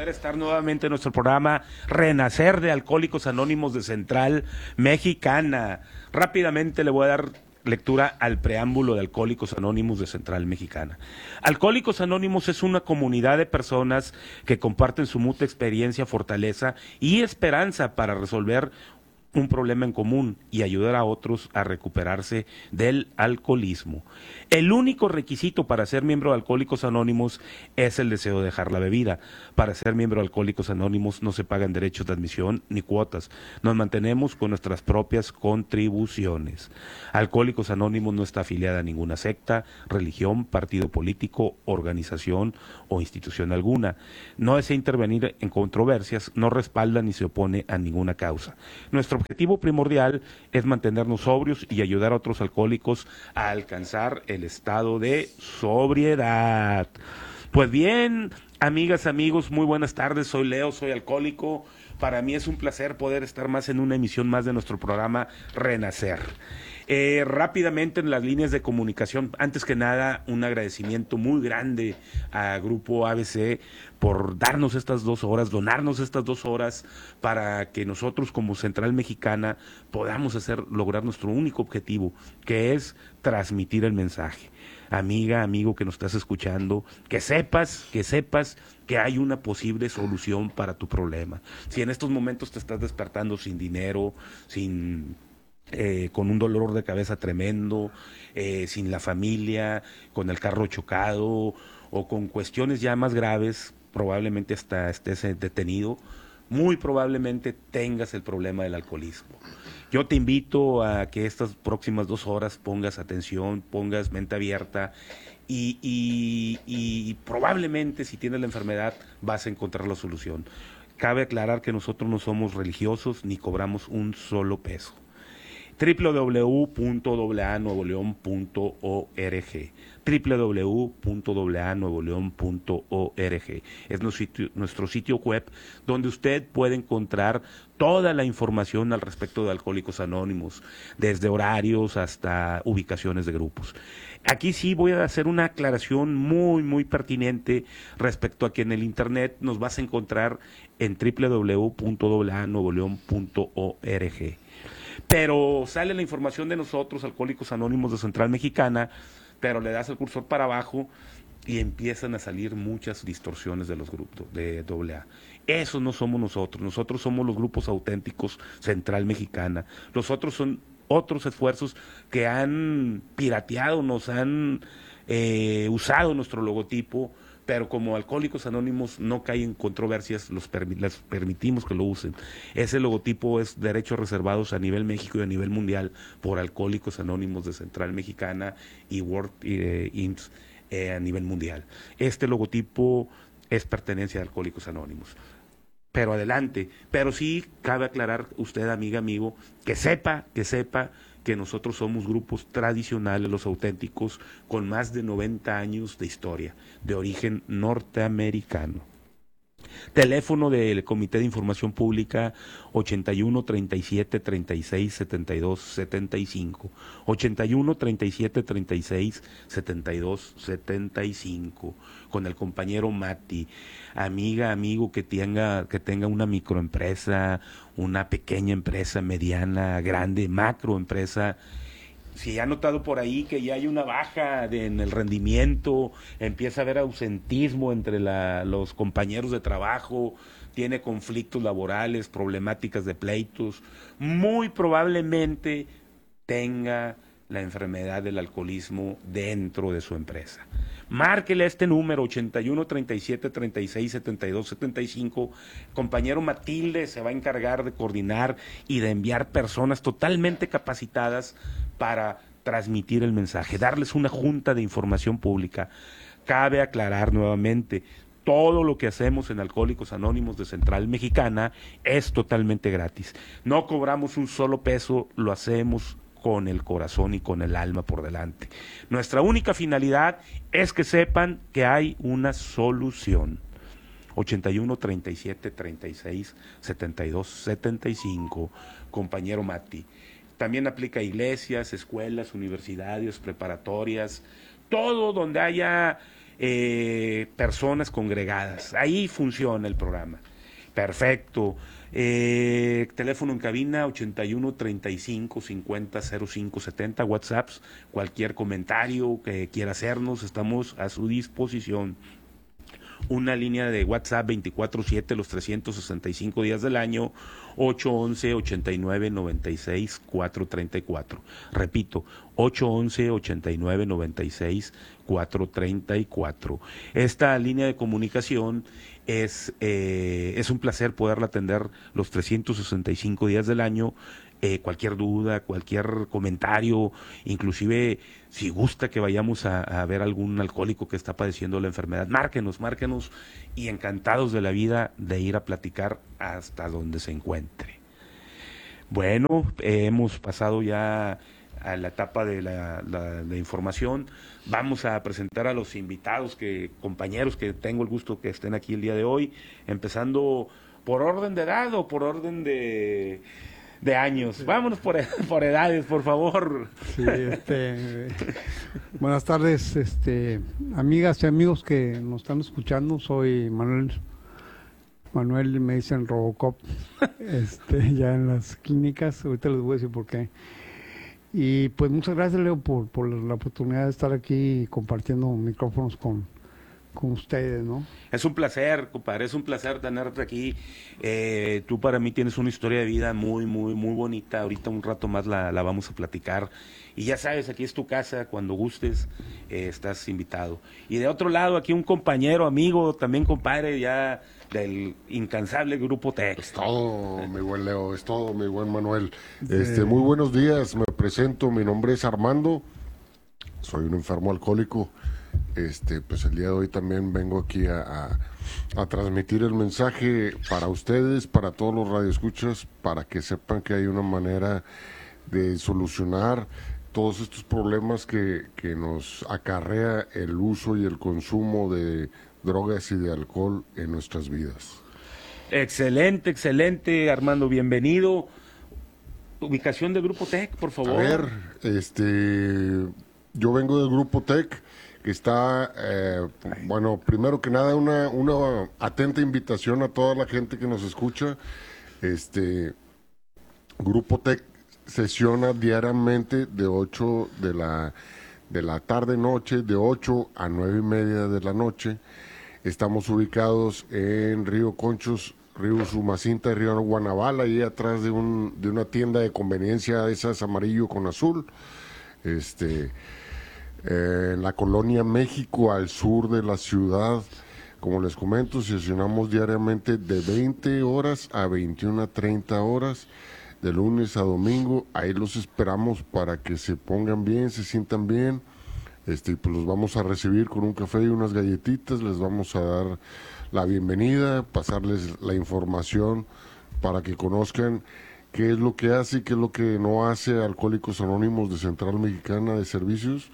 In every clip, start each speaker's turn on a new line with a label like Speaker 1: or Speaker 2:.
Speaker 1: poder estar nuevamente en nuestro programa Renacer de Alcohólicos Anónimos de Central Mexicana. Rápidamente le voy a dar lectura al preámbulo de Alcohólicos Anónimos de Central Mexicana. Alcohólicos Anónimos es una comunidad de personas que comparten su mutua experiencia, fortaleza y esperanza para resolver un problema en común y ayudar a otros a recuperarse del alcoholismo. El único requisito para ser miembro de Alcohólicos Anónimos es el deseo de dejar la bebida. Para ser miembro de Alcohólicos Anónimos no se pagan derechos de admisión ni cuotas. Nos mantenemos con nuestras propias contribuciones. Alcohólicos Anónimos no está afiliada a ninguna secta, religión, partido político, organización o institución alguna. No desea intervenir en controversias, no respalda ni se opone a ninguna causa. Nuestro objetivo primordial es mantenernos sobrios y ayudar a otros alcohólicos a alcanzar el estado de sobriedad. Pues bien, amigas, amigos, muy buenas tardes. Soy Leo, soy alcohólico. Para mí es un placer poder estar más en una emisión más de nuestro programa Renacer. Rápidamente en las líneas de comunicación, antes que nada un agradecimiento muy grande a Grupo ABC por darnos estas 2 horas, donarnos estas 2 horas para que nosotros como Central Mexicana podamos lograr nuestro único objetivo, que es transmitir el mensaje. Amiga, amigo que nos estás escuchando, que sepas que hay una posible solución para tu problema. Si en estos momentos te estás despertando sin dinero, con un dolor de cabeza tremendo, sin la familia, con el carro chocado o con cuestiones ya más graves, probablemente hasta estés detenido, muy probablemente tengas el problema del alcoholismo. Yo te invito a que estas próximas 2 horas pongas atención, pongas mente abierta y probablemente si tienes la enfermedad vas a encontrar la solución. Cabe aclarar que nosotros no somos religiosos ni cobramos un solo peso. www.aanuevoleon.org www.aanuevoleon.org es nuestro sitio web donde usted puede encontrar toda la información al respecto de Alcohólicos Anónimos, desde horarios hasta ubicaciones de grupos. Aquí sí voy a hacer una aclaración muy pertinente respecto a que en el internet nos vas a encontrar en www.aanuevoleon.org. Pero sale la información de nosotros, Alcohólicos Anónimos de Central Mexicana, pero le das el cursor para abajo y empiezan a salir muchas distorsiones de los grupos de AA. Eso no somos nosotros somos los grupos auténticos Central Mexicana. Los otros son otros esfuerzos que han pirateado, nos han usado nuestro logotipo, pero como Alcohólicos Anónimos no caen en controversias, les permitimos que lo usen. Ese logotipo es derechos reservados a nivel México y a nivel mundial por Alcohólicos Anónimos de Central Mexicana y World Inc. A nivel mundial. Este logotipo es pertenencia de Alcohólicos Anónimos. Pero adelante, pero sí cabe aclarar usted, amiga, amigo, que sepa que nosotros somos grupos tradicionales, los auténticos, con más de 90 años de historia, de origen norteamericano. Teléfono del Comité de Información Pública 81 37 36 72 75 81 37 36 72 75 con el compañero Mati. Amiga, amigo que tenga una microempresa, una pequeña empresa, mediana, grande, macroempresa. Si ha notado por ahí que ya hay una baja en el rendimiento, empieza a haber ausentismo entre los compañeros de trabajo, tiene conflictos laborales, problemáticas de pleitos, muy probablemente tenga la enfermedad del alcoholismo dentro de su empresa. Márquele a este número 81 37 36 72 75. Compañero Matilde se va a encargar de coordinar y de enviar personas totalmente capacitadas para transmitir el mensaje, darles una junta de información pública. Cabe aclarar nuevamente, todo lo que hacemos en Alcohólicos Anónimos de Central Mexicana es totalmente gratis. No cobramos un solo peso, lo hacemos con el corazón y con el alma por delante. Nuestra única finalidad es que sepan que hay una solución. 81 37 36 72 75, compañero Mati. También aplica a iglesias, escuelas, universidades, preparatorias, todo donde haya personas congregadas. Ahí funciona el programa. Perfecto. Teléfono en cabina 81 35 50 05 70, WhatsApps, cualquier comentario que quiera hacernos, estamos a su disposición. Una línea de WhatsApp 24/7 los 365 días del año, 811-89-96-434. Repito, 811-89-96-434. Esta línea de comunicación es un placer poderla atender los 365 días del año. Cualquier duda, cualquier comentario, inclusive si gusta que vayamos a ver algún alcohólico que está padeciendo la enfermedad, márquenos y encantados de la vida de ir a platicar hasta donde se encuentre. Bueno, hemos pasado ya a la etapa de la información. Vamos a presentar a los invitados, compañeros que tengo el gusto que estén aquí el día de hoy, empezando por orden de edad o por orden de años. Vámonos por edades, por favor.
Speaker 2: Sí, buenas tardes, amigas y amigos que nos están escuchando. Soy Manuel, me dicen Robocop, ya en las clínicas. Ahorita les voy a decir por qué. Y pues muchas gracias, Leo, por la oportunidad de estar aquí compartiendo micrófonos con ustedes, ¿no?
Speaker 1: Es un placer, compadre, es un placer tenerte aquí. Tú para mí tienes una historia de vida muy, muy, muy bonita. Ahorita un rato más la vamos a platicar. Y ya sabes, aquí es tu casa, cuando gustes, estás invitado. Y de otro lado, aquí un compañero, amigo, también compadre, ya del incansable Grupo TEC.
Speaker 3: Es todo, mi buen Leo, es todo, mi buen Manuel. Muy buenos días, me presento, mi nombre es Armando, soy un enfermo alcohólico. Pues el día de hoy también vengo aquí a transmitir el mensaje para ustedes, para todos los radioescuchas, para que sepan que hay una manera de solucionar todos estos problemas que nos acarrea el uso y el consumo de drogas y de alcohol en nuestras vidas.
Speaker 1: Excelente, excelente, Armando, bienvenido. Ubicación del Grupo TEC, por favor.
Speaker 3: A ver, yo vengo del Grupo TEC, que está, bueno, primero que nada una atenta invitación a toda la gente que nos escucha. Grupo TEC sesiona diariamente de 8 de la tarde-noche, de 8 a 9:30 de la noche. Estamos ubicados en Río Conchos, Río Sumacinta y Río Guanabala, ahí atrás de una tienda de conveniencia, esas amarillo con azul. En la colonia México, al sur de la ciudad. Como les comento, sesionamos diariamente de 20 horas a 21:30 horas, de lunes a domingo. Ahí los esperamos para que se pongan bien, se sientan bien. Pues los vamos a recibir con un café y unas galletitas, les vamos a dar la bienvenida, pasarles la información para que conozcan qué es lo que hace y qué es lo que no hace Alcohólicos Anónimos de Central Mexicana de Servicios.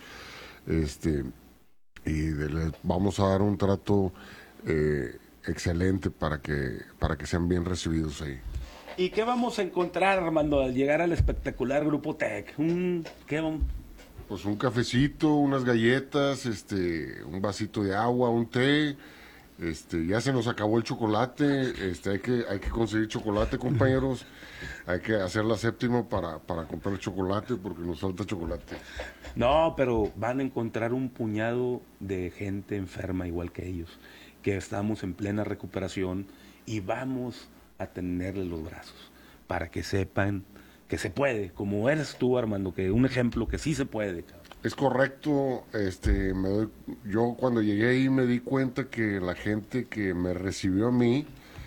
Speaker 3: Les vamos a dar un trato excelente para que sean bien recibidos ahí.
Speaker 1: ¿Y qué vamos a encontrar, Armando, al llegar al espectacular Grupo TEC?
Speaker 3: Pues un cafecito, unas galletas, un vasito de agua, un té. Ya se nos acabó el chocolate, hay que conseguir chocolate, compañeros. Hay que hacer la séptima para comprar chocolate, porque nos falta chocolate.
Speaker 1: No, pero van a encontrar un puñado de gente enferma igual que ellos, que estamos en plena recuperación y vamos a tenerle los brazos para que sepan que se puede, como eres tú, Armando, que un ejemplo que sí se puede.
Speaker 3: Es correcto. Yo cuando llegué ahí me di cuenta que la gente que me recibió a mí,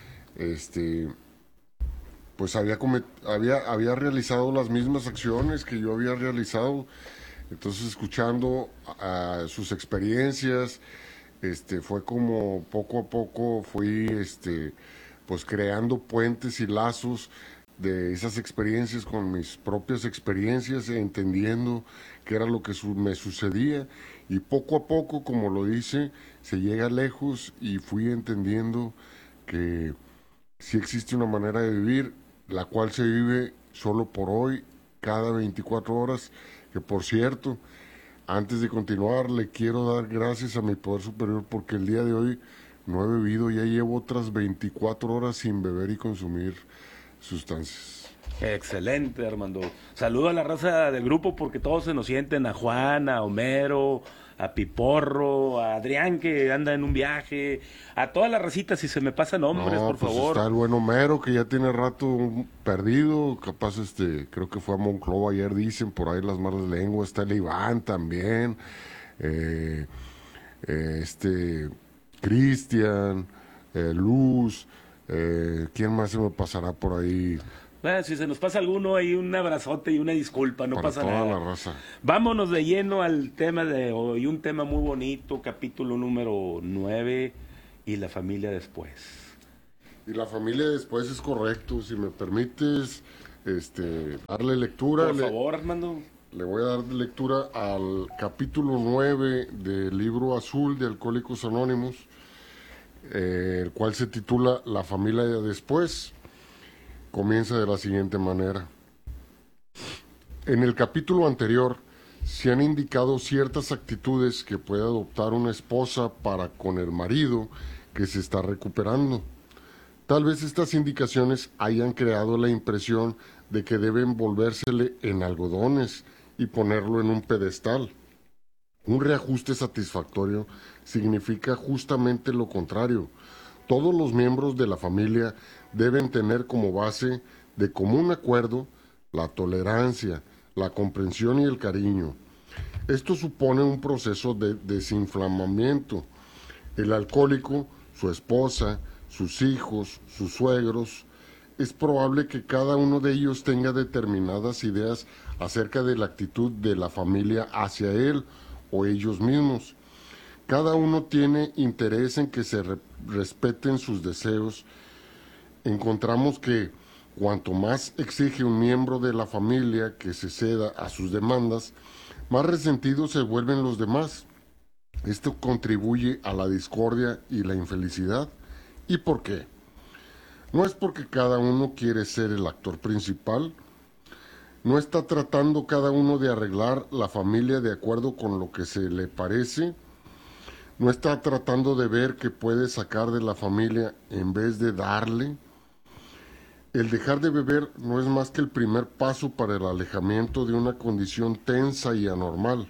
Speaker 3: pues había realizado las mismas acciones que yo había realizado. Entonces, escuchando sus experiencias, fue como poco a poco fui, pues creando puentes y lazos de esas experiencias con mis propias experiencias, entendiendo qué era lo que me sucedía, y poco a poco, como lo dice, se llega lejos, y fui entendiendo que sí existe una manera de vivir, la cual se vive solo por hoy, cada 24 horas, que por cierto, Antes de continuar, le quiero dar gracias a mi poder superior porque el día de hoy no he bebido, ya llevo otras 24 horas sin beber y consumir sustancias.
Speaker 1: Excelente, Armando. Saludo a la raza del grupo porque todos se nos sienten, a Juan, a Homero, a Piporro, a Adrián que anda en un viaje, a toda la racita, si se me pasan nombres,
Speaker 3: No,
Speaker 1: por
Speaker 3: pues
Speaker 1: favor.
Speaker 3: está el buen Homero que ya tiene rato perdido, capaz creo que fue a Monclova ayer, dicen por ahí las malas lenguas, está el Iván también, eh, Cristian, Luz, ¿quién más se me pasará por ahí?
Speaker 1: Bueno, si se nos pasa alguno, hay un abrazote y una disculpa, no
Speaker 3: Para
Speaker 1: pasa
Speaker 3: toda
Speaker 1: nada.
Speaker 3: la raza.
Speaker 1: Vámonos de lleno al tema de hoy, un tema muy bonito, capítulo número 9 y la familia después.
Speaker 3: Y la familia después es correcto, si me permites, darle lectura.
Speaker 1: Por favor, Armando.
Speaker 3: Le voy a dar lectura al capítulo 9 del libro azul de Alcohólicos Anónimos, el cual se titula La familia después. Comienza de la siguiente manera. En el capítulo anterior se han indicado ciertas actitudes que puede adoptar una esposa para con el marido que se está recuperando. Tal vez estas indicaciones hayan creado la impresión de que deben volvérsele en algodones y ponerlo en un pedestal. Un reajuste satisfactorio significa justamente lo contrario. Todos los miembros de la familia deben tener como base de común acuerdo la tolerancia, la comprensión y el cariño. Esto supone un proceso de desinflamamiento. El alcohólico, su esposa, sus hijos, sus suegros, es probable que cada uno de ellos tenga determinadas ideas acerca de la actitud de la familia hacia él o ellos mismos. Cada uno tiene interés en que se respeten sus deseos. Encontramos que cuanto más exige un miembro de la familia que se ceda a sus demandas, más resentidos se vuelven los demás. Esto contribuye a la discordia y la infelicidad. ¿Y por qué? No es porque cada uno quiere ser el actor principal. No está tratando cada uno de arreglar la familia de acuerdo con lo que se le parece. No está tratando de ver qué puede sacar de la familia en vez de darle. El dejar de beber no es más que el primer paso para el alejamiento de una condición tensa y anormal.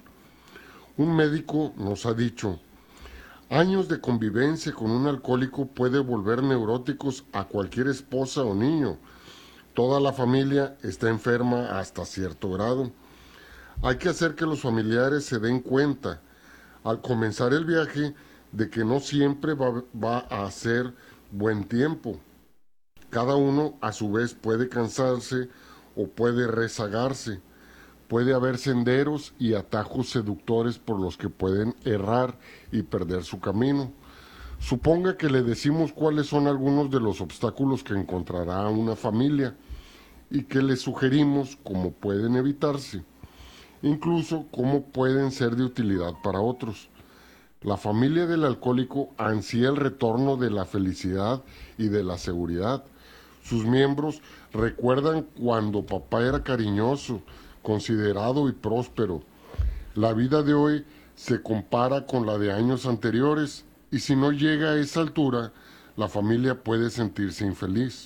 Speaker 3: Un médico nos ha dicho, años de convivencia con un alcohólico puede volver neuróticos a cualquier esposa o niño. Toda la familia está enferma hasta cierto grado. Hay que hacer que los familiares se den cuenta, al comenzar el viaje, de que no siempre va a ser buen tiempo. Cada uno a su vez puede cansarse o puede rezagarse. Puede haber senderos y atajos seductores por los que pueden errar y perder su camino. Suponga que le decimos cuáles son algunos de los obstáculos que encontrará una familia y que le sugerimos cómo pueden evitarse, incluso cómo pueden ser de utilidad para otros. La familia del alcohólico ansía el retorno de la felicidad y de la seguridad. Sus miembros recuerdan cuando papá era cariñoso, considerado y próspero. La vida de hoy se compara con la de años anteriores y si no llega a esa altura, la familia puede sentirse infeliz.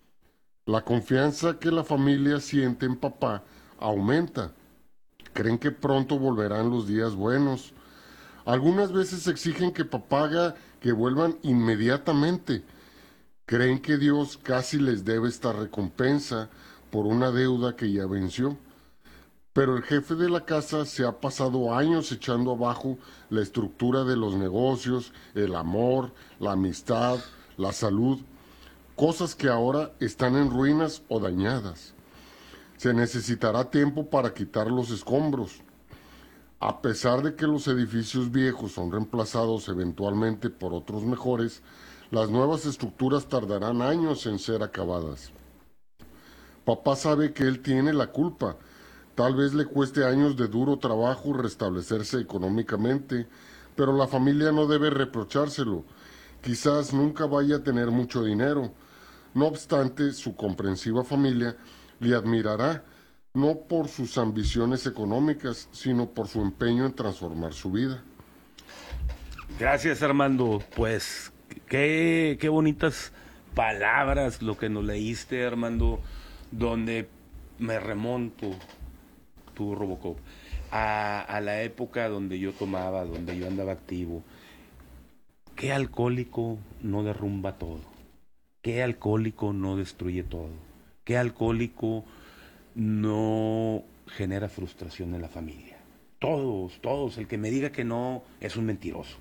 Speaker 3: La confianza que la familia siente en papá aumenta. Creen que pronto volverán los días buenos. Algunas veces exigen que papá haga que vuelvan inmediatamente. Creen que Dios casi les debe esta recompensa por una deuda que ya venció. Pero el jefe de la casa se ha pasado años echando abajo la estructura de los negocios, el amor, la amistad, la salud, cosas que ahora están en ruinas o dañadas. Se necesitará tiempo para quitar los escombros. A pesar de que los edificios viejos son reemplazados eventualmente por otros mejores, las nuevas estructuras tardarán años en ser acabadas. Papá sabe que él tiene la culpa. Tal vez le cueste años de duro trabajo restablecerse económicamente, pero la familia no debe reprochárselo. Quizás nunca vaya a tener mucho dinero. No obstante, su comprensiva familia le admirará, no por sus ambiciones económicas, sino por su empeño en transformar su vida.
Speaker 1: Gracias, Armando. Pues qué bonitas palabras lo que nos leíste, Armando, donde me remonto, tu Robocop, a la época donde yo tomaba, donde yo andaba activo. ¿Qué alcohólico no derrumba todo? ¿Qué alcohólico no destruye todo? ¿Qué alcohólico no genera frustración en la familia? Todos. El que me diga que no es un mentiroso.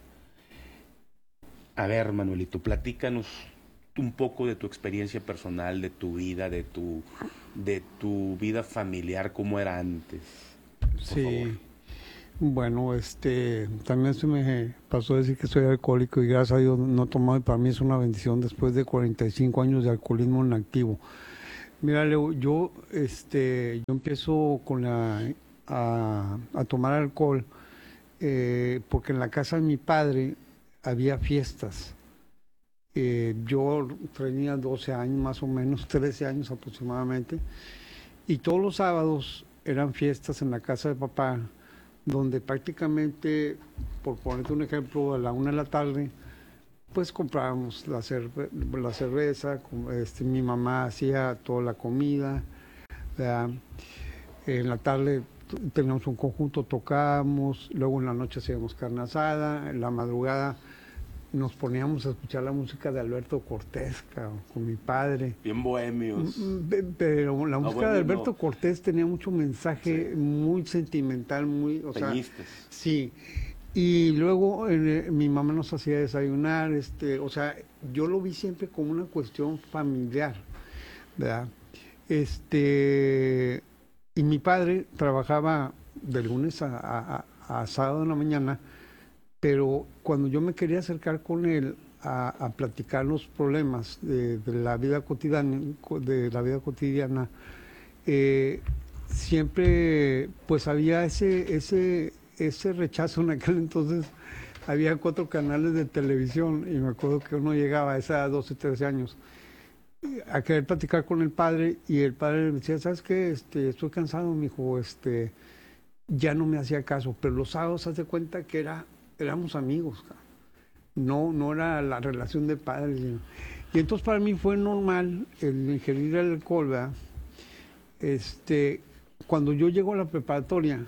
Speaker 1: A ver, Manuelito, platícanos un poco de tu experiencia personal, de tu vida, de tu vida familiar, cómo era antes, por favor.
Speaker 2: Sí, bueno, también se me pasó a decir que soy alcohólico y gracias a Dios no he tomado y para mí es una bendición después de 45 años de alcoholismo en activo. Mira, Leo, yo empiezo a tomar alcohol porque en la casa de mi padre había fiestas. Yo tenía 12 años más o menos, 13 años aproximadamente, y todos los sábados eran fiestas en la casa de papá, donde prácticamente, por ponerte un ejemplo, a la 1 de la tarde, pues comprábamos la cerveza, mi mamá hacía toda la comida, ¿verdad? En la tarde teníamos un conjunto, tocábamos, luego en la noche hacíamos carne asada, en la madrugada nos poníamos a escuchar la música de Alberto Cortés, cabrón, con mi padre.
Speaker 1: Bien bohemios.
Speaker 2: Pero la música de
Speaker 1: bohemio
Speaker 2: Alberto
Speaker 1: no.
Speaker 2: Cortés tenía mucho mensaje,
Speaker 1: Sí.
Speaker 2: muy sentimental, muy, o sea,
Speaker 1: Peñistas.
Speaker 2: sí. Y luego mi mamá nos hacía desayunar, o sea, yo lo vi siempre como una cuestión familiar, ¿verdad? Y mi padre trabajaba de lunes a sábado en la mañana, pero cuando yo me quería acercar con él a platicar los problemas de la vida cotidiana, siempre pues había ese rechazo en aquel entonces. Había 4 canales de televisión y me acuerdo que uno llegaba a esa edad, 12, 13 años, a querer platicar con el padre y el padre me decía, ¿sabes qué? Estoy cansado, mijo, ya no me hacía caso, pero los sábados haz de cuenta que éramos amigos, cara. No era la relación de padres. Y entonces para mí fue normal el ingerir el alcohol, ¿verdad? Cuando yo llego a la preparatoria,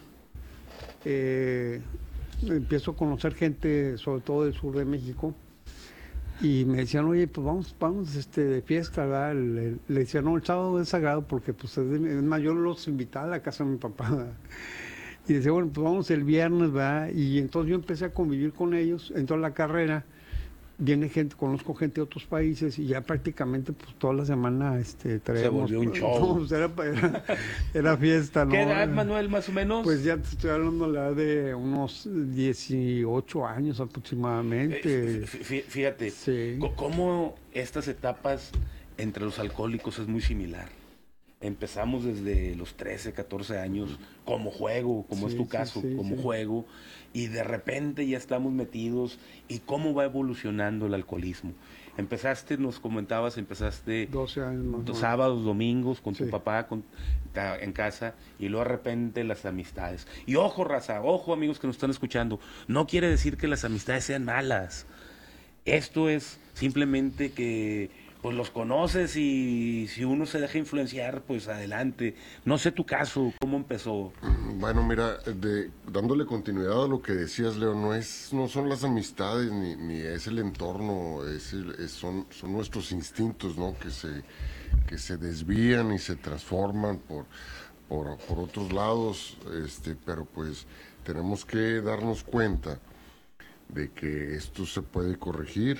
Speaker 2: empiezo a conocer gente, sobre todo del sur de México, y me decían, oye, pues vamos de fiesta, ¿verdad? Le decían, no, el sábado es sagrado porque pues es más, yo los invitaba a la casa de mi papá, ¿verdad? Y decía, bueno, pues vamos el viernes, ¿verdad? Y entonces yo empecé a convivir con ellos, entró a la carrera, viene gente, conozco gente de otros países y ya prácticamente pues toda la semana traíamos...
Speaker 1: Se volvió un show.
Speaker 2: No, pues, era fiesta, ¿no?
Speaker 1: ¿Qué edad, Manuel, más o menos?
Speaker 2: Pues ya te estoy hablando de la edad de unos 18 años aproximadamente.
Speaker 1: Fíjate,
Speaker 2: Sí.
Speaker 1: cómo estas etapas entre los alcohólicos es muy similar. Empezamos desde los 13, 14 años como juego, como es tu caso, como juego, y de repente ya estamos metidos. ¿Y cómo va evolucionando el alcoholismo? Empezaste, nos comentabas,
Speaker 2: 12 años más o menos.
Speaker 1: sábados, domingos con tu
Speaker 2: Sí.
Speaker 1: papá en casa, y luego de repente las amistades. Y ojo, raza, ojo, amigos que nos están escuchando, no quiere decir que las amistades sean malas. Esto es simplemente que pues los conoces y si uno se deja influenciar, pues adelante. No sé tu caso, ¿cómo empezó?
Speaker 3: Bueno, mira, dándole continuidad a lo que decías, Leo, no son las amistades ni es el entorno, son nuestros instintos, ¿no? Que se desvían y se transforman por otros lados, pero pues tenemos que darnos cuenta de que esto se puede corregir.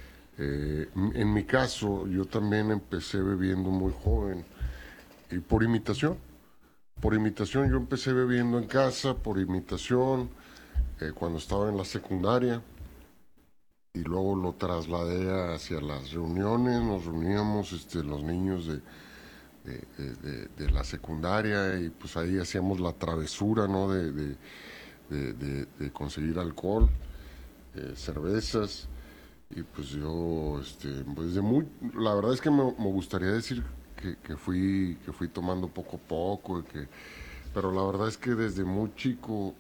Speaker 3: En mi caso, yo también empecé bebiendo muy joven y por imitación. Por imitación, yo empecé bebiendo en casa, por imitación, cuando estaba en la secundaria, y luego lo trasladé hacia las reuniones, nos reuníamos los niños de la secundaria, y pues ahí hacíamos la travesura, ¿no? De conseguir alcohol, cervezas, y pues yo, la verdad es que me gustaría decir que fui tomando poco a poco, pero la verdad es que desde muy chico,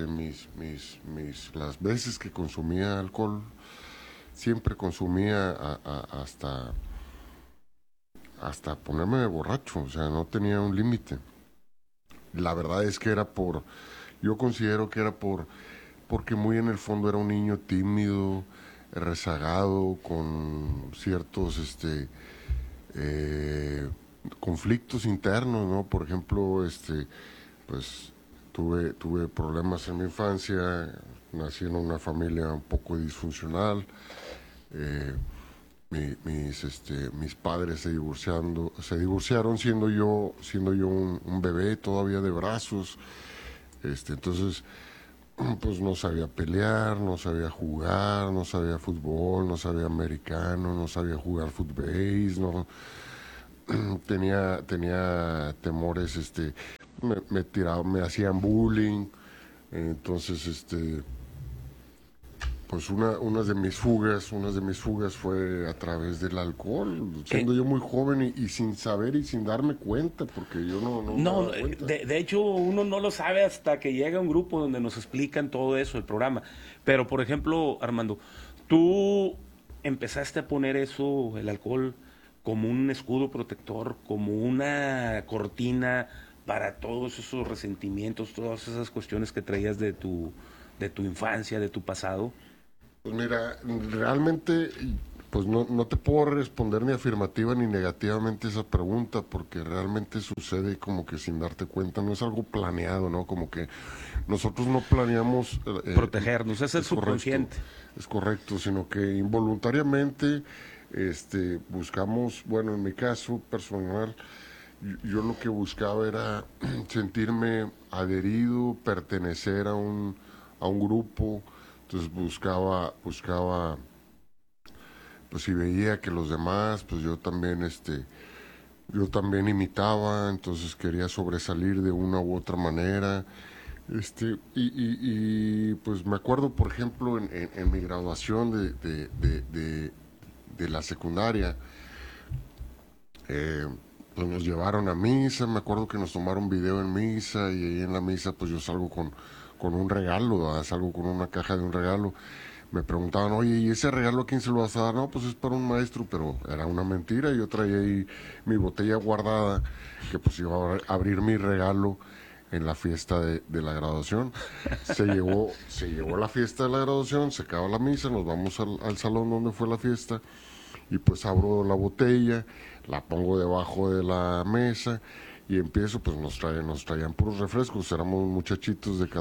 Speaker 3: las veces que consumía alcohol, siempre consumía hasta ponerme borracho, o sea, no tenía un límite. La verdad es que yo considero que era porque muy en el fondo era un niño tímido, rezagado, con ciertos, conflictos internos, ¿no? Por ejemplo, pues tuve problemas en mi infancia, nací en una familia un poco disfuncional, eh, mis padres se divorciaron siendo yo un bebé todavía de brazos, entonces pues no sabía pelear, no sabía jugar, no sabía fútbol, no sabía americano, no sabía jugar footbase, no tenía temores, me hacían bullying, entonces pues unas de mis fugas fue a través del alcohol, siendo yo muy joven y sin saber y sin darme cuenta, porque yo no me
Speaker 1: No,
Speaker 3: daba cuenta.
Speaker 1: de hecho uno no lo sabe hasta que llega un grupo donde nos explican todo eso, el programa. Pero, por ejemplo, Armando, tú empezaste a poner eso, el alcohol, como un escudo protector, como una cortina para todos esos resentimientos, todas esas cuestiones que traías de tu infancia, de tu pasado.
Speaker 3: Pues mira, realmente, pues no te puedo responder ni afirmativa ni negativamente esa pregunta, porque realmente sucede como que sin darte cuenta, no es algo planeado, ¿no? Como que nosotros no planeamos...
Speaker 1: Protegernos, es el
Speaker 3: es correcto,
Speaker 1: subconsciente.
Speaker 3: es correcto, sino que involuntariamente buscamos, bueno, en mi caso personal, yo lo que buscaba era sentirme adherido, pertenecer a un grupo, entonces buscaba, pues si veía que los demás, pues yo también imitaba, entonces quería sobresalir de una u otra manera, pues me acuerdo, por ejemplo, en mi graduación de la secundaria, eh, pues nos llevaron a misa, me acuerdo que nos tomaron video en misa y ahí en la misa pues yo salgo con un regalo, ¿verdad? Salgo con una caja de un regalo. Me preguntaban, oye, ¿y ese regalo a quién se lo vas a dar? No, pues es para un maestro, pero era una mentira. Yo traía ahí mi botella guardada, que pues iba a abrir mi regalo en la fiesta de la graduación. Se llevó la fiesta de la graduación, se acaba la misa, nos vamos al salón donde fue la fiesta y pues abro la botella, la pongo debajo de la mesa y empiezo, pues nos traían puros refrescos, éramos muchachitos de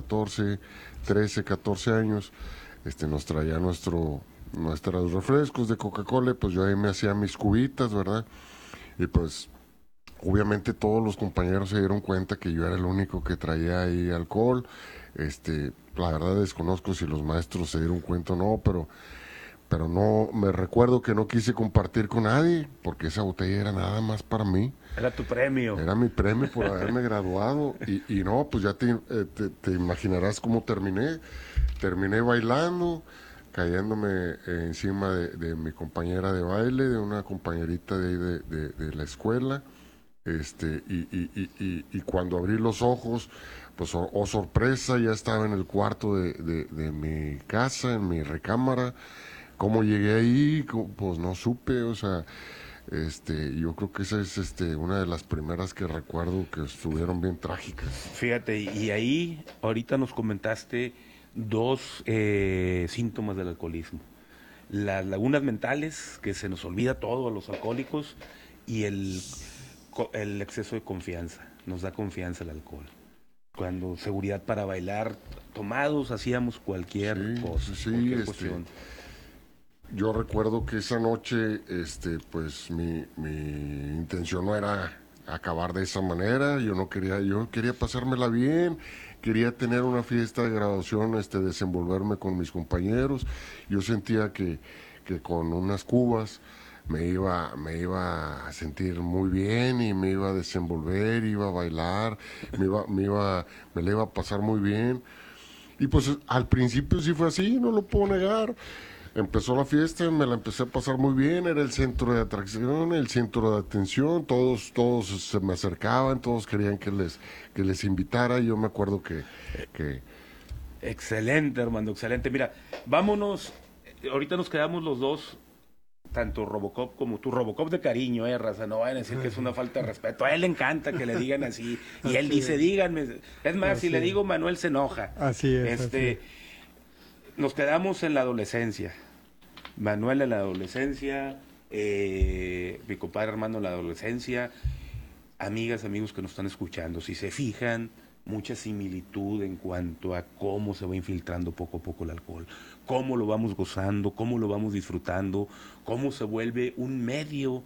Speaker 3: 14 años, nos traía nuestros refrescos de Coca-Cola, pues yo ahí me hacía mis cubitas, ¿verdad? Y pues obviamente todos los compañeros se dieron cuenta que yo era el único que traía ahí alcohol, la verdad desconozco si los maestros se dieron cuenta o no, pero no, me recuerdo que no quise compartir con nadie, porque esa botella era nada más para mí.
Speaker 1: Era tu premio.
Speaker 3: Era mi premio por haberme graduado. Y no, pues ya te imaginarás cómo terminé. Terminé bailando, cayéndome encima de mi compañera de baile, de una compañerita de, ahí de la escuela. Y cuando abrí los ojos, pues oh sorpresa, ya estaba en el cuarto de mi casa, en mi recámara. ¿Cómo llegué ahí? Pues no supe, o sea, yo creo que esa es una de las primeras que recuerdo que estuvieron bien trágicas.
Speaker 1: Fíjate, y ahí ahorita nos comentaste dos síntomas del alcoholismo. Las lagunas mentales, que se nos olvida todo a los alcohólicos, y el exceso de confianza. Nos da confianza el alcohol. Cuando seguridad para bailar, tomados hacíamos cualquier cosa,
Speaker 3: Sí,
Speaker 1: cualquier cuestión.
Speaker 3: Yo recuerdo que esa noche, pues mi intención no era acabar de esa manera, yo quería pasármela bien, quería tener una fiesta de graduación, desenvolverme con mis compañeros. Yo sentía que con unas cubas me iba a sentir muy bien y me iba a desenvolver, iba a bailar, me la iba a pasar muy bien. Y pues al principio sí fue así, no lo puedo negar. empezó la fiesta, me la empecé a pasar muy bien, era el centro de atracción, el centro de atención, todos se me acercaban, todos querían que les invitara, yo me acuerdo que
Speaker 1: Excelente, Armando, excelente. Mira, vámonos, ahorita nos quedamos los dos, tanto Robocop como tú, Robocop de cariño, raza, no vayan a decir que es una falta de respeto, a él le encanta que le digan así, y él dice, díganme, es más, si le digo Manuel se enoja.
Speaker 2: Así es.
Speaker 1: Nos quedamos en la adolescencia, Manuel en la adolescencia, mi compadre Armando en la adolescencia, amigas, amigos que nos están escuchando, si se fijan, mucha similitud en cuanto a cómo se va infiltrando poco a poco el alcohol, cómo lo vamos gozando, cómo lo vamos disfrutando, cómo se vuelve un medio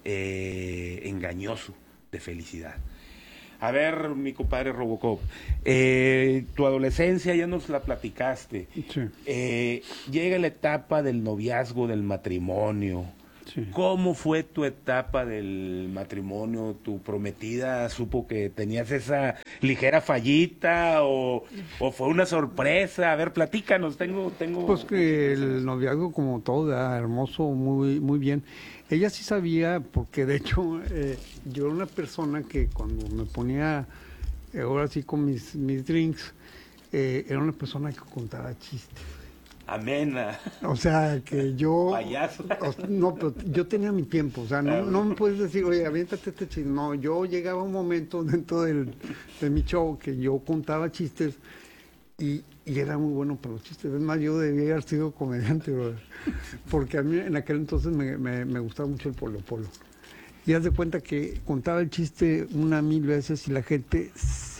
Speaker 1: engañoso de felicidad. A ver, mi compadre Robocop, tu adolescencia ya nos la platicaste.
Speaker 2: Sí.
Speaker 1: Llega la etapa del noviazgo, del matrimonio.
Speaker 2: Sí.
Speaker 1: ¿Cómo fue tu etapa del matrimonio? ¿Tu prometida supo que tenías esa ligera fallita o fue una sorpresa? A ver, platícanos, tengo...
Speaker 2: Pues que el noviazgo como todo, hermoso, muy, muy bien. Ella sí sabía, porque de hecho yo era una persona que cuando me ponía, ahora sí con mis drinks, era una persona que contaba chistes.
Speaker 1: Amena.
Speaker 2: O sea, que yo...
Speaker 1: Payaso.
Speaker 2: No, pero yo tenía mi tiempo, o sea, no me puedes decir, oye, aviéntate este chiste. No, yo llegaba a un momento dentro de mi show que yo contaba chistes y era muy bueno para los chistes. Es más, yo debía haber sido comediante, brother, porque a mí en aquel entonces me gustaba mucho el Polo Polo. Y haz de cuenta que contaba el chiste 1000 veces y la gente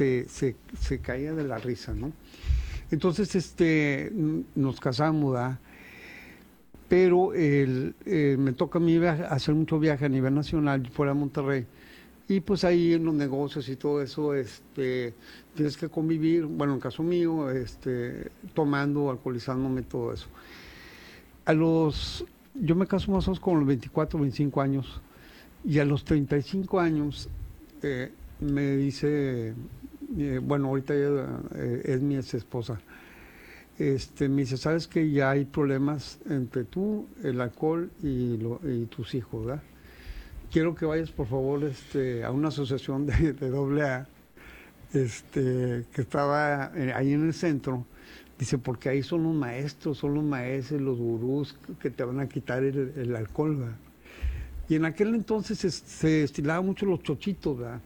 Speaker 2: se caía de la risa, ¿no? Entonces, nos casamos, ¿verdad? Pero me toca a mí hacer mucho viaje a nivel nacional, fuera de Monterrey. Y pues ahí en los negocios y todo eso, tienes que convivir, bueno, en caso mío, tomando, alcoholizándome, todo eso. Yo me caso más o menos con los 24, 25 años, y a los 35 años me dice... bueno, ahorita ella es mi ex esposa. Me dice, ¿sabes que ya hay problemas entre tú, el alcohol y tus hijos, ¿verdad? Quiero que vayas, por favor, a una asociación de AA, que estaba ahí en el centro. Dice, porque ahí son los maestros, los gurús que te van a quitar el alcohol, ¿verdad? Y en aquel entonces se estilaba mucho los chochitos, ¿verdad?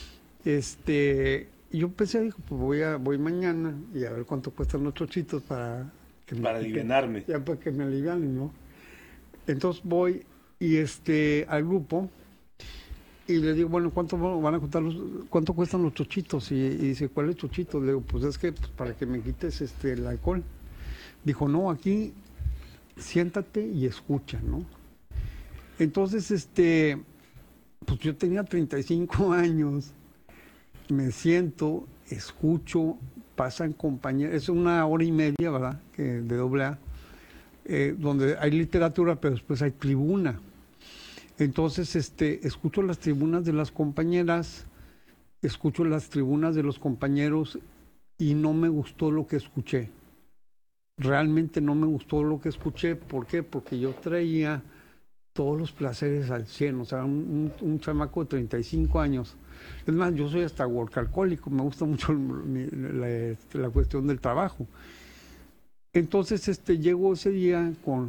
Speaker 2: Y yo pensé, dijo, pues voy mañana y a ver cuánto cuestan los chochitos para
Speaker 1: alivianarme.
Speaker 2: Ya para que me alivianen, ¿no? Entonces voy y al grupo y le digo, bueno, ¿cuánto van a costar cuánto cuestan los chochitos? Y dice, ¿cuáles chochitos? Le digo, pues es que para que me quites el alcohol. Dijo, no, aquí siéntate y escucha, ¿no? Entonces, pues yo tenía 35 años. Me siento, escucho, pasan compañeros, es 1 hora y media, ¿verdad? De AA, donde hay literatura, pero después hay tribuna. Entonces, escucho las tribunas de las compañeras, escucho las tribunas de los compañeros y no me gustó lo que escuché. Realmente no me gustó lo que escuché. ¿Por qué? Porque yo traía todos los placeres al 100, o sea, un chamaco de 35 años. Es más, yo soy hasta workaholic, me gusta mucho la cuestión del trabajo. Entonces, llego ese día con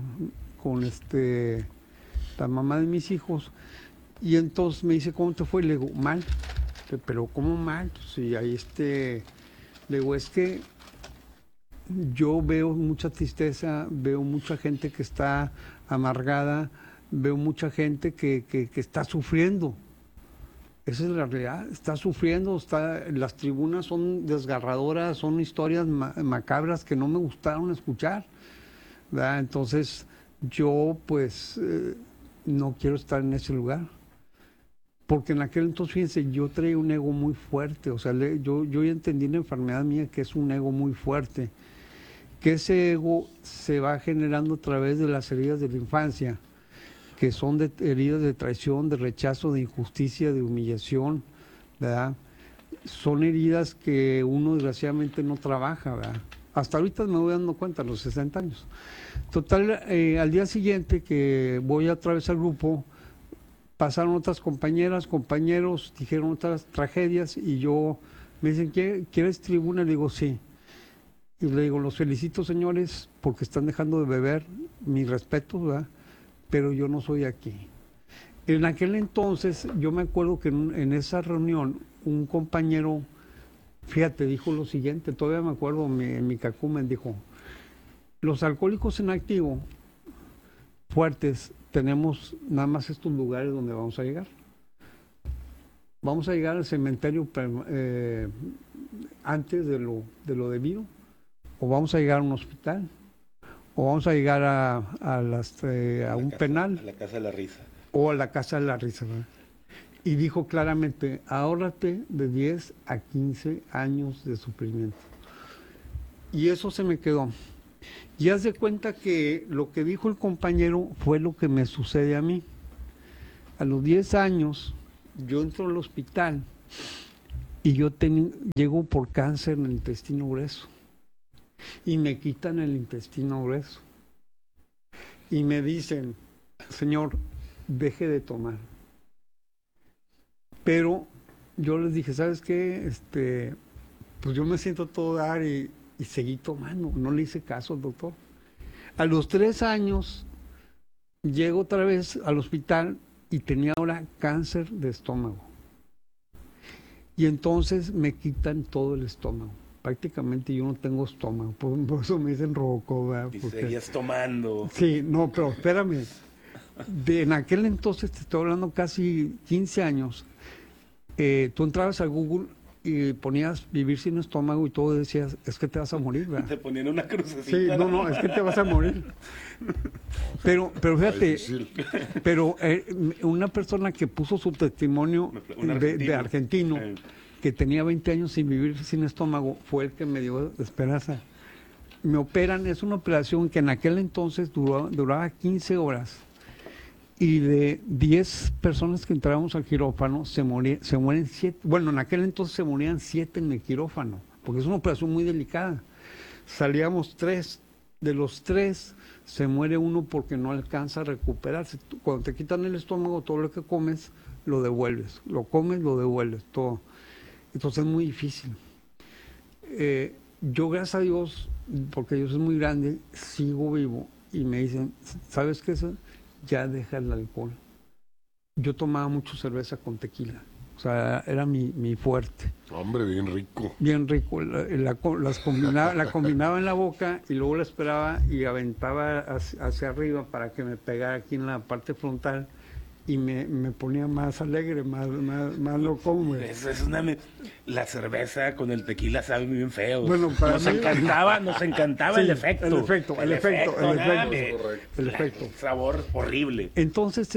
Speaker 2: la mamá de mis hijos y entonces me dice, ¿cómo te fue? Le digo, mal. Pero ¿cómo mal? Sí, ahí le digo, es que yo veo mucha tristeza, veo mucha gente que está amargada, veo mucha gente que está sufriendo. Esa es la realidad, está sufriendo, las tribunas son desgarradoras, son historias macabras que no me gustaron escuchar, ¿verdad? Entonces yo pues no quiero estar en ese lugar, porque en aquel entonces, fíjense, yo traía un ego muy fuerte, o sea, yo ya entendí la enfermedad mía que es un ego muy fuerte, que ese ego se va generando a través de las heridas de la infancia, que son heridas de traición, de rechazo, de injusticia, de humillación, ¿verdad? Son heridas que uno desgraciadamente no trabaja, ¿verdad? Hasta ahorita me voy dando cuenta, a los 60 años. Total, al día siguiente que voy a atravesar el grupo, pasaron otras compañeras, compañeros, dijeron otras tragedias y yo, me dicen, ¿quieres tribuna? Le digo, sí. Y le digo, los felicito, señores, porque están dejando de beber, mi respeto, ¿verdad? Pero yo no soy aquí. En aquel entonces, yo me acuerdo que en esa reunión, un compañero, fíjate, dijo lo siguiente, todavía me acuerdo, mi cacumen dijo, los alcohólicos en activo, fuertes, tenemos nada más estos lugares donde vamos a llegar. Vamos a llegar al cementerio antes de lo debido, o vamos a llegar a un hospital, o vamos a llegar a un penal.
Speaker 1: A la Casa de la Risa.
Speaker 2: O a la Casa de la Risa, ¿verdad? Y dijo claramente, ahórrate de 10 a 15 años de sufrimiento. Y eso se me quedó. Y haz de cuenta que lo que dijo el compañero fue lo que me sucede a mí. A los 10 años, yo entro al hospital y yo llego por cáncer en el intestino grueso. Y me quitan el intestino grueso. Y me dicen, señor, deje de tomar. Pero yo les dije, ¿sabes qué? Pues yo me siento todo dar y seguí tomando. No le hice caso al doctor. A los 3 años llego otra vez al hospital y tenía ahora cáncer de estómago. Y entonces me quitan todo el estómago. Prácticamente yo no tengo estómago. Por eso me dicen Robocop, ¿verdad?
Speaker 1: Y seguías tomando.
Speaker 2: Sí, no, pero espérame. En aquel entonces, te estoy hablando casi 15 años, tú entrabas a Google y ponías vivir sin estómago y todo decías, es que te vas a morir, ¿verdad?
Speaker 1: Te ponían una crucecita.
Speaker 2: Sí, no, es que te vas a morir. Pero fíjate, pero una persona que puso su testimonio de argentino, que tenía 20 años sin vivir sin estómago, fue el que me dio esperanza. Me operan, es una operación que en aquel entonces duraba 15 horas. Y de 10 personas que entrábamos al quirófano, se mueren 7. Bueno, en aquel entonces se morían 7 en el quirófano, porque es una operación muy delicada. Salíamos 3. De los 3, se muere 1 porque no alcanza a recuperarse. Cuando te quitan el estómago, todo lo que comes, lo devuelves. Lo comes, lo devuelves, todo. Entonces es muy difícil. Yo, gracias a Dios, porque Dios es muy grande, sigo vivo. Y me dicen, ¿sabes qué es? Ya deja el alcohol. Yo tomaba mucho cerveza con tequila, o sea, era mi fuerte.
Speaker 3: Hombre, bien rico.
Speaker 2: Bien rico, la combinaba en la boca y luego la esperaba y aventaba hacia arriba para que me pegara aquí en la parte frontal y me ponía más alegre, más loco, hombre.
Speaker 1: La cerveza con el tequila sabe muy bien feo.
Speaker 2: Bueno,
Speaker 1: nos encantaba sí, el efecto.
Speaker 2: El efecto.
Speaker 1: Sabor horrible.
Speaker 2: Entonces,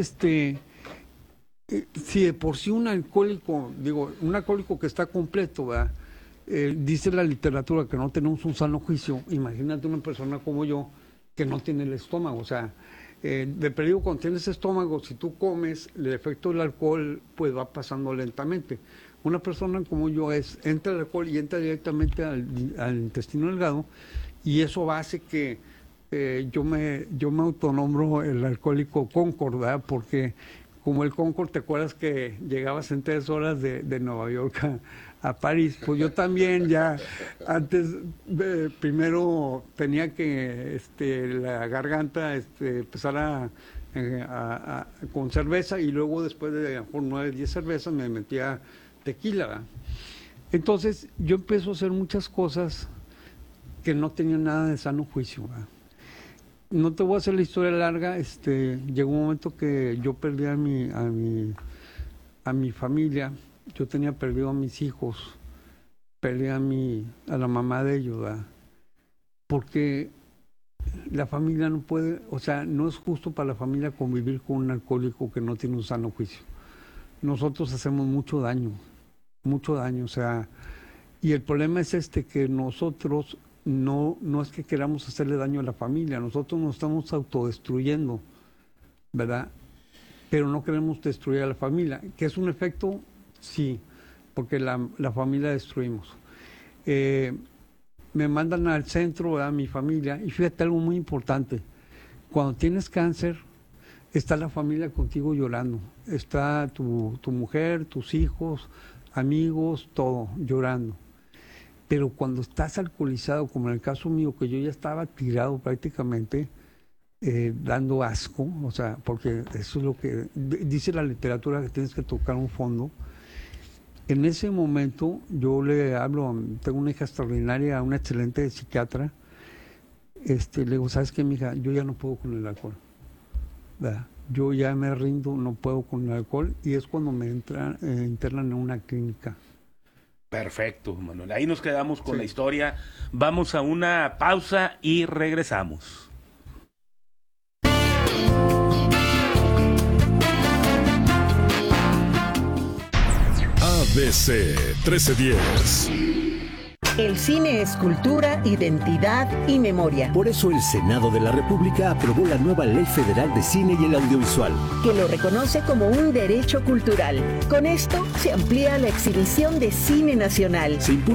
Speaker 2: si de por sí un alcohólico que está completo, ¿verdad? Dice la literatura que no tenemos un sano juicio, imagínate una persona como yo que no tiene el estómago, o sea, de perdido cuando tienes estómago, si tú comes, el efecto del alcohol pues va pasando lentamente. Una persona como yo entra el alcohol y entra directamente al intestino delgado y eso hace que yo me autonombro el alcohólico Concord, ¿verdad? Porque como el Concord, ¿te acuerdas que llegabas en 3 horas de Nueva York a París? Pues yo también ya antes, primero tenía que la garganta empezar con cerveza y luego después de a lo mejor 9, 10 cervezas me metía tequila, ¿verdad? Entonces yo empiezo a hacer muchas cosas que no tenían nada de sano juicio, ¿verdad? No te voy a hacer la historia larga, llegó un momento que yo perdí a mi familia, yo tenía perdido a mis hijos, perdí a la mamá de ellos, ¿verdad? Porque la familia no puede, o sea, no es justo para la familia convivir con un alcohólico que no tiene un sano juicio. Nosotros hacemos mucho daño, o sea, y el problema es que nosotros no es que queramos hacerle daño a la familia, nosotros nos estamos autodestruyendo, ¿verdad? Pero no queremos destruir a la familia, que es un efecto, sí, porque la familia destruimos. me mandan al centro a mi familia y fíjate algo muy importante, cuando tienes cáncer está la familia contigo llorando, está tu mujer, tus hijos, amigos, todo llorando. Pero cuando estás alcoholizado, como en el caso mío, que yo ya estaba tirado prácticamente, dando asco, o sea, porque eso es lo que dice la literatura, que tienes que tocar un fondo. En ese momento yo le hablo, tengo una hija extraordinaria, una excelente psiquiatra, le digo, ¿sabes qué, mija? Yo ya no puedo con el alcohol, ¿verdad? Yo ya me rindo, no puedo con el alcohol, y es cuando me internan en una clínica.
Speaker 1: Perfecto, Manuel. Ahí nos quedamos con la historia. Vamos a una pausa y regresamos.
Speaker 4: ABC 1310.
Speaker 5: El cine es cultura, identidad y memoria.
Speaker 6: Por eso el Senado de la República aprobó la nueva Ley Federal de Cine y el Audiovisual,
Speaker 5: Que lo reconoce como un derecho cultural. Con esto se amplía la exhibición de cine nacional.
Speaker 6: se impulsa